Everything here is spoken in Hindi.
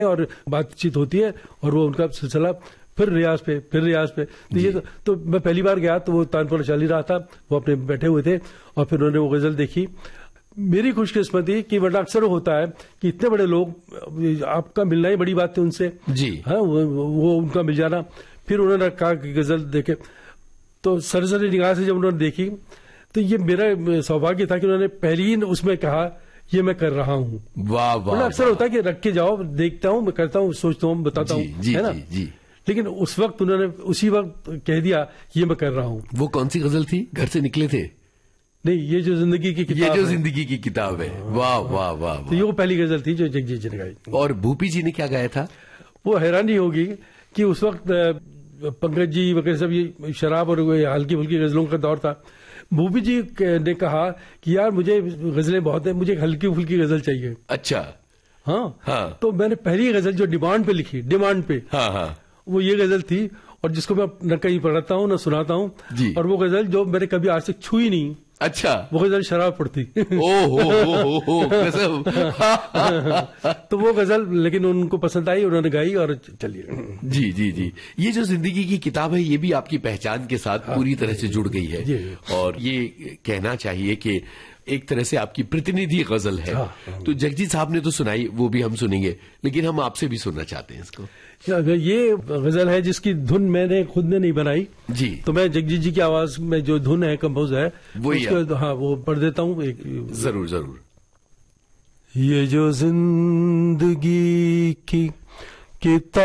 और बातचीत होती है और वो उनका सिलसिला फिर रियाज पे तो ये तो मैं पहली बार गया तो वो तानपुरा चल ही रहा था, वो अपने बैठे हुए थे और फिर उन्होंने वो गजल देखी। मेरी खुशकिस्मती कि वरना अक्सर होता है कि इतने बड़े लोग, आपका मिलना ही बड़ी बात है उनसे जी, हाँ वो उनका मिल जाना। फिर उन्होंने कहा कि गजल देखे तो सरसरी निगाह से जब उन्होंने देखी तो ये मेरा सौभाग्य था कि उन्होंने पहली ही उसमें कहा ये मैं कर रहा हूँ। वाह वाह, अक्सर होता है कि रख के जाओ, देखता हूँ, मैं करता हूँ, सोचता हूँ, बताता हूँ, है ना जी। लेकिन उस वक्त उन्होंने उसी वक्त कह दिया ये मैं कर रहा हूँ। वो कौन सी गजल थी? घर से निकले थे? नहीं, ये जो जिंदगी की किताब, ये जो जिंदगी की किताब है। वाह वाह वाह, तो ये वो पहली गजल थी जो जगजीत जी ने गाई। और भूपी जी ने क्या गाया था? वो हैरानी होगी कि उस वक्त पंकज जी वगैरह सब ये शराब और हल्की फुल्की गजलों का दौर था। भूपी जी ने कहा कि यार मुझे गजलें बहुत है, मुझे हल्की फुल्की गजल चाहिए। अच्छा, हाँ। तो मैंने पहली गजल जो डिमांड पे लिखी, डिमांड पे, हाँ, वो ये गजल थी और जिसको मैं न कहीं पढ़ता हूँ न सुनाता हूँ। और वो गजल जो मैंने कभी आज तक छुई नहीं। अच्छा, वो गजल शराब पड़ती। ओहो तो वो गजल लेकिन उनको पसंद आई, उन्होंने गाई और चलिए। जी जी जी, ये जो जिंदगी की किताब है ये भी आपकी पहचान के साथ पूरी तरह से जुड़ गई है और ये कहना चाहिए कि एक तरह से आपकी प्रतिनिधि गजल है। तो जगजीत साहब ने तो सुनाई, वो भी हम सुनेंगे, लेकिन हम आपसे भी सुनना चाहते हैं इसको। ये गजल है जिसकी धुन मैंने खुद ने नहीं बनाई जी, तो मैं जगजीत जी की आवाज में जो धुन है कंपोज है वो हाँ वो पढ़ देता हूँ। जरूर जरूर। ये जो जिंदगी की किताब